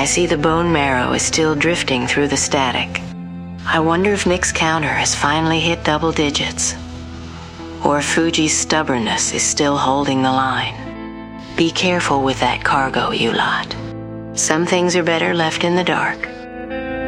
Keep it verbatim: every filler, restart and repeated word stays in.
see the bone marrow is still drifting through the static. I wonder if Mick's counter has finally hit double digits, or if Fuji's stubbornness is still holding the line. Be careful with that cargo, you lot. Some things are better left in the dark.